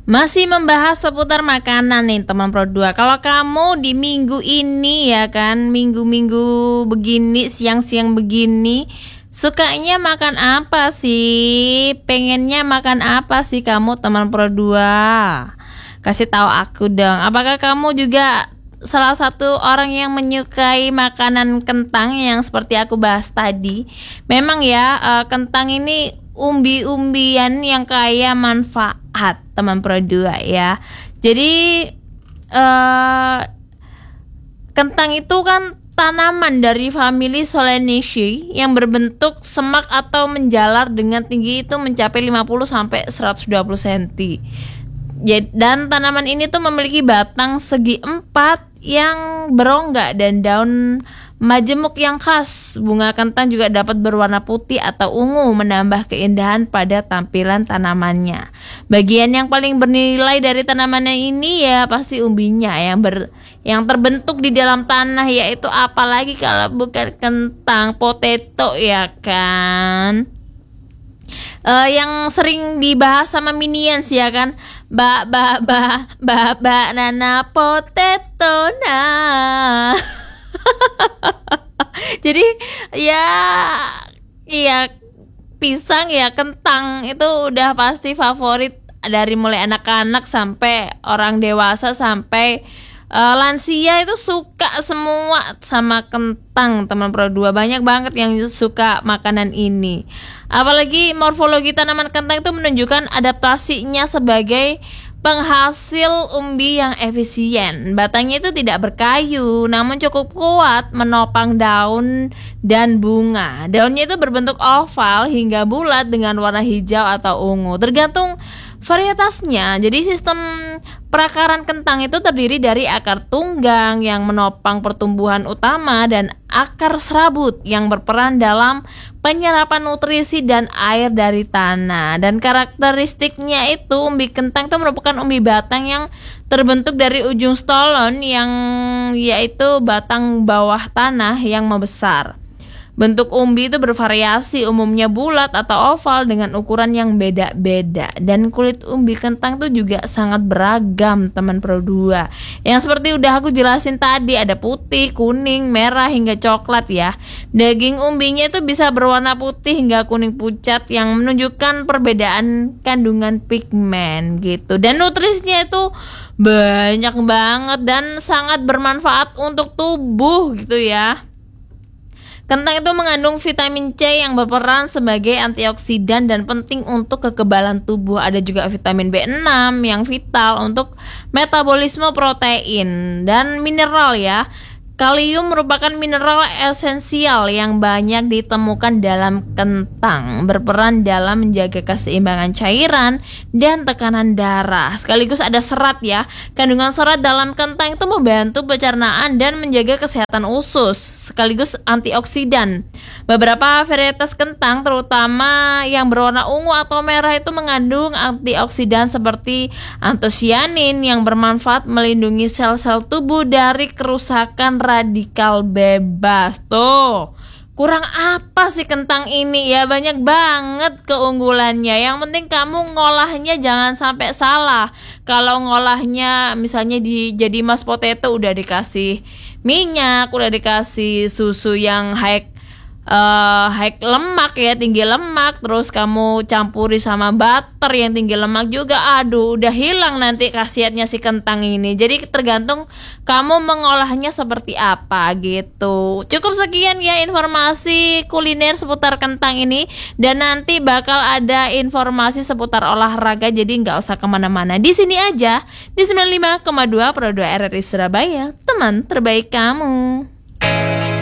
Masih membahas seputar makanan nih teman Pro 2. Kalau kamu di minggu ini ya kan, minggu-minggu begini, siang-siang begini, sukanya makan apa sih? Pengennya makan apa sih kamu teman Pro 2? Kasih tahu aku dong. Apakah kamu juga salah satu orang yang menyukai makanan kentang yang seperti aku bahas tadi? Memang ya, kentang ini umbi-umbian yang kaya manfaat teman Pro 2 ya. Jadi kentang itu kan tanaman dari famili Solanaceae yang berbentuk semak atau menjalar dengan tinggi itu mencapai 50 sampai 120 cm. Dan tanaman ini tuh memiliki batang segi empat yang berongga dan daun majemuk yang khas. Bunga kentang juga dapat berwarna putih atau ungu, menambah keindahan pada tampilan tanamannya. Bagian yang paling bernilai dari tanamannya ini ya pasti umbinya yang terbentuk di dalam tanah, yaitu apalagi kalau bukan kentang, potato ya kan. Yang sering dibahas sama Minions ya kan, nana potato nah. Jadi ya pisang ya, kentang itu udah pasti favorit dari mulai anak-anak sampai orang dewasa sampai lansia itu suka semua sama kentang teman Pro 2. Banyak banget yang suka makanan ini. Apalagi morfologi tanaman kentang itu menunjukkan adaptasinya sebagai penghasil umbi yang efisien. Batangnya itu tidak berkayu, namun cukup kuat menopang daun dan bunga. Daunnya itu berbentuk oval hingga bulat dengan warna hijau atau ungu, tergantung varietasnya. Jadi sistem perakaran kentang itu terdiri dari akar tunggang yang menopang pertumbuhan utama dan akar serabut yang berperan dalam penyerapan nutrisi dan air dari tanah. Dan karakteristiknya itu umbi kentang itu merupakan umbi batang yang terbentuk dari ujung stolon yang yaitu batang bawah tanah yang membesar. Bentuk umbi itu bervariasi, umumnya bulat atau oval dengan ukuran yang beda-beda. Dan kulit umbi kentang itu juga sangat beragam teman Pro 2. Yang seperti udah aku jelasin tadi, ada putih, kuning, merah hingga coklat ya. Daging umbinya itu bisa berwarna putih hingga kuning pucat yang menunjukkan perbedaan kandungan pigmen gitu. Dan nutrisinya itu banyak banget dan sangat bermanfaat untuk tubuh gitu ya. Kentang itu mengandung vitamin C yang berperan sebagai antioksidan dan penting untuk kekebalan tubuh. Ada juga vitamin B6 yang vital untuk metabolisme protein dan mineral ya. Kalium merupakan mineral esensial yang banyak ditemukan dalam kentang, berperan dalam menjaga keseimbangan cairan dan tekanan darah. Sekaligus ada serat ya. Kandungan serat dalam kentang itu membantu pencernaan dan menjaga kesehatan usus, sekaligus antioksidan. Beberapa varietas kentang, terutama yang berwarna ungu atau merah, itu mengandung antioksidan seperti antosianin yang bermanfaat melindungi sel-sel tubuh dari kerusakan radikal bebas. Tuh, kurang apa sih kentang ini ya? Banyak banget keunggulannya. Yang penting kamu ngolahnya jangan sampai salah. Kalau ngolahnya misalnya jadi mashed potato udah dikasih minyak, udah dikasih susu yang high lemak ya, tinggi lemak, terus kamu campuri sama butter yang tinggi lemak juga, aduh udah hilang nanti khasiatnya si kentang ini. Jadi tergantung kamu mengolahnya seperti apa gitu. Cukup sekian ya informasi kuliner seputar kentang ini, dan nanti bakal ada informasi seputar olahraga, jadi nggak usah kemana-mana, di sini aja di 95,2 Pro 2 RRI Surabaya, teman terbaik kamu.